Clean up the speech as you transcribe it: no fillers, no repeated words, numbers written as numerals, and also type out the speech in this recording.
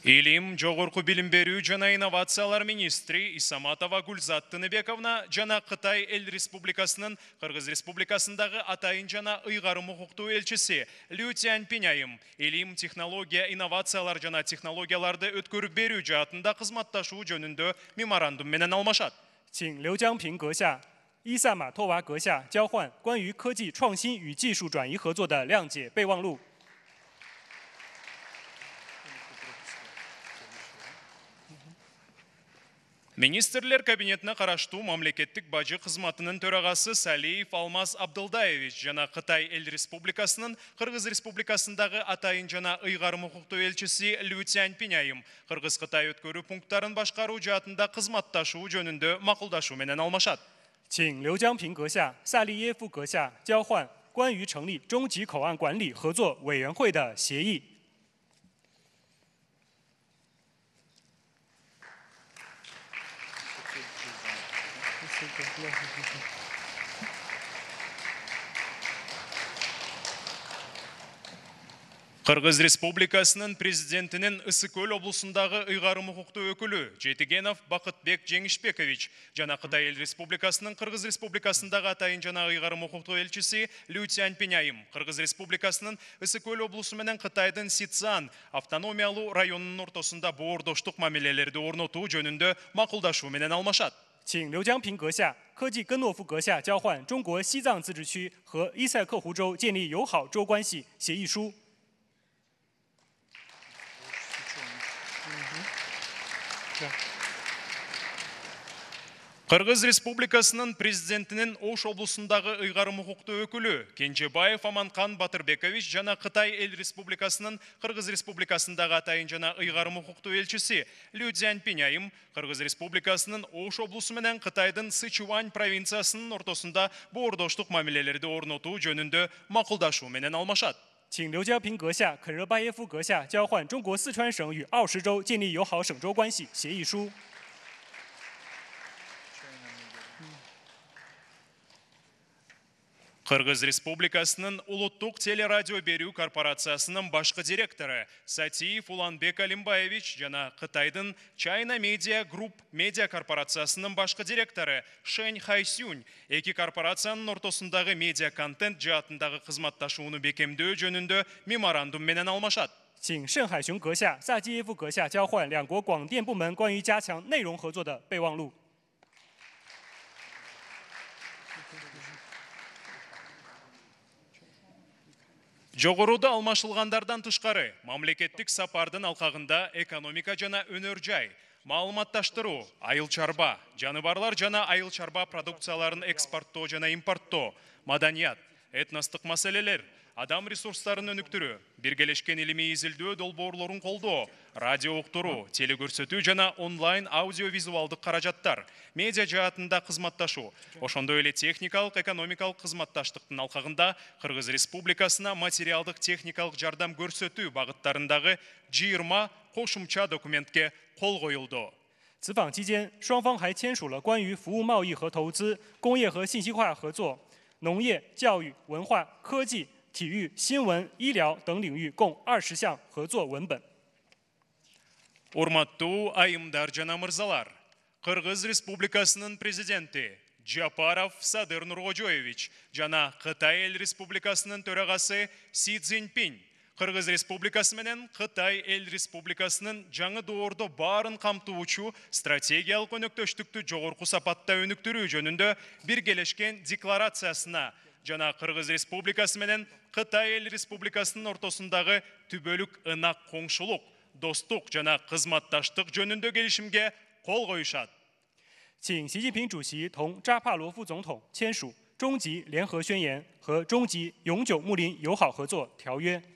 Илим жогорку билим берүү жана инновациялар министри Исаматова Гульзат Тыныбековна жана Кытай Эл Республикасынын Кыргыз Республикасындагы атайын жана ыйгарым укуктуу элчиси Лю Цяньпиняйым илим, технология, инновациялар жана технологияларды өткөрүп берүү жаатында кызматташуу жөнүндө меморандум менен алмашат. 请刘江平阁下、伊萨马托娃阁下交换关于科技创新与技术转移合作的谅解备忘录。 Министрлер кабинетine караштуу мамлекеттик бажы кызматынын төрагасы Салиев Алмаз Абдылдаевич жана Кытай Эл Республикасынын Кыргыз Республикасындагы атайын жана ыйгарым укуктуу элчиси Лю Цяньпиняйым Кыргыз-Кытай өткөрүү пункттарын башкаруу жаатында кызматташуу жөнүндө макулдашуу менен алмашат. 请刘江平阁下、萨利耶夫阁下交换关于成立中级口岸管理合作委员会的协议。 Кыргыз Республикасынын президентинин Ысык-Көл облусундагы ыйгарым укуктуу өкүлү Жетигенов Бакытбек Жеңишбекович жана Кытай Эл Республикасынын Кыргыз Республикасындагы атайын жана ыйгарым укуктуу элчиси Лю Цяньпиняйым Кыргыз Республикасынын Ысык-Көл облусу менен Кытайдын Сицан автономиялуу районунун ортосунда боордоштук мамилелерди орнотуу жөнүндө макулдашуу менен алмашат. 请刘江平阁下、科技根诺夫阁下交换中国西藏自治区和伊塞克湖州建立友好州关系协议书。 Кыргыз Республикасынын президентинин Ош облусундагы ыйгарым укуктуу өкүлү Кенжебаев Аманкан Батырбекович жана Кытай Эл Республикасынын Кыргыз Республикасындагы атайын жана ыйгарым укуктуу элчиси Лю Цяньпиняйым Кыргыз Республикасынын Ош облусу менен Кытайдын Сычуань провинциясынын ортосунда боордоштук мамилелерди орнотуу жөнүндө макулдашуу менен алмашат. 请刘江平阁下、肯热巴耶夫阁下交换中国四川省与奥什州建立友好省州关系协议书。 Кыргыз Республикасынын Улуттук телерадио берүү корпорациясынын башкы директору Сатиев Уланбек Алимбаевич жана Кытайдын China Media Group медиа корпорациясынын башкы директору Шэнь Хайсюнь эки корпорациянын ортосундагы медиа контент жаатындагы кызматташууну бекемдөө жөнүндө меморандум менен алмашат. 请盛海雄阁下、萨基耶夫阁下交换两国广电部门关于加强内容合作的备忘录。 Жогоруда алмашылгандардан тышкары, мамлекеттик сапардын алкагында экономика жана өнөр жай, маалыматташтыруу, айыл чарба, жаныбарлар жана айыл чарба продукцияларын экспорттоо жана импорттоо, маданият, этностук маселелер, адам ресурстарын өнүктүрүү, биргелешкен илимий изилдөө долбоорлорун колдоо, радио уктуруу, телекөрсөтүү жана онлайн аудиовизуалдык каражаттар, медиа жаатында кызматташуу, ошондой эле техникалык, экономикалык кызматташтыктын алкагында Кыргыз Республикасына материалдык техникалык жардам көрсөтүү багыттарындагы 20 кошумча документке кол коюлду. 此访期间，双方还签署了关于服务贸易和投资、工业和信息化合作、农业、教育、文化、科技、体育、新闻、医疗等领域共20项合作文本。 Урматтуу айымдар жана мырзалар, Кыргыз Республикасынын президенти Жапаров Садыр Нуркожоевич жана Кытай Эл Республикасынын төрагасы Си Цзиньпинь Кыргыз Республикасы менен Кытай Эл Республикасынын жаңы доордо баарын камтуучу стратегиялык өнөктөштүктү жогорку сапатта өнүктүрүү жөнүндө биргелешкен декларациясына жана Кыргыз Республикасы менен Кытай Эл Республикасынын ортосундагы түбөлүк ынак коңшулук, достук жана кызматташтык жөнүндө келишимге кол коюшат. 请习近平主席同扎帕罗夫总统签署终极联合宣言和终极永久睦邻友好合作条约。